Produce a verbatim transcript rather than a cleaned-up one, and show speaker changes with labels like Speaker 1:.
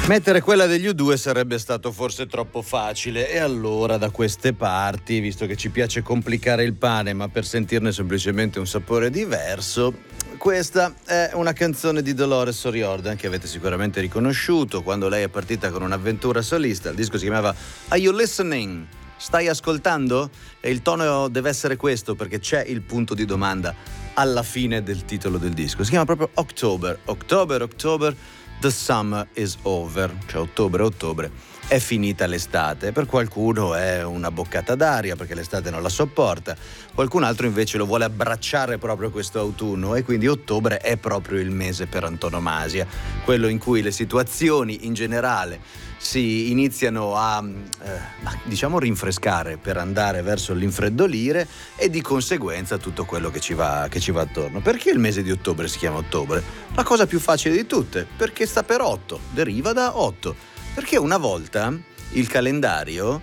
Speaker 1: Mettere quella degli U due sarebbe stato forse troppo facile, e allora da queste parti, visto che ci piace complicare il pane ma per sentirne semplicemente un sapore diverso, questa è una canzone di Dolores O'Riordan che avete sicuramente riconosciuto quando lei è partita con un'avventura solista. Il disco si chiamava Are You Listening? Stai ascoltando? E il tono deve essere questo, perché c'è il punto di domanda alla fine del titolo del disco. Si chiama proprio October, October, October. The summer is over, cioè ottobre, ottobre, è finita l'estate. Per qualcuno è una boccata d'aria perché l'estate non la sopporta, qualcun altro invece lo vuole abbracciare proprio questo autunno, e quindi ottobre è proprio il mese per antonomasia, quello in cui le situazioni in generale si iniziano a, eh, a diciamo rinfrescare per andare verso l'infreddolire, e di conseguenza tutto quello che ci va che ci va attorno. Perché il mese di ottobre si chiama ottobre? La cosa più facile di tutte, perché sta per otto, deriva da otto, perché una volta il calendario